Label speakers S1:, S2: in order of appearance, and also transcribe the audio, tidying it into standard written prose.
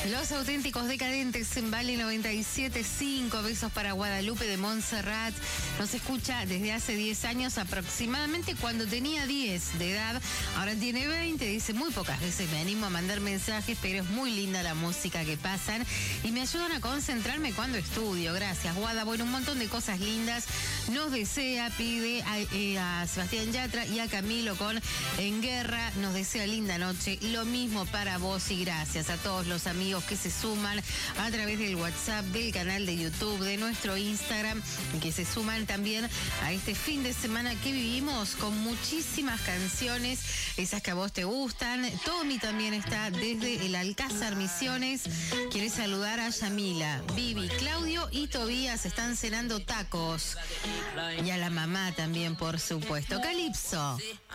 S1: Los Auténticos Decadentes en Vale 97.5. Besos para Guadalupe de Montserrat. Nos escucha desde hace 10 años aproximadamente, cuando tenía 10 de edad. Ahora tiene 20. Dice, muy pocas veces me animo a mandar mensajes, pero es muy linda la música que pasan y me ayudan a concentrarme cuando estudio. Gracias, Guada. Bueno, un montón de cosas lindas. Nos desea, pide a Sebastián Yatra y a Camilo con En Guerra. Nos desea linda noche. Lo mismo para vos y gracias a todos los amigos que se suman a través del WhatsApp, del canal de YouTube, de nuestro Instagram, y que se suman también a este fin de semana que vivimos con muchísimas canciones, esas que a vos te gustan. Tommy también está desde el Alcázar Misiones. Quiere saludar a Yamila, Vivi, Claudio y Tobías. Están cenando tacos. Y a la mamá también, por supuesto. Calipso.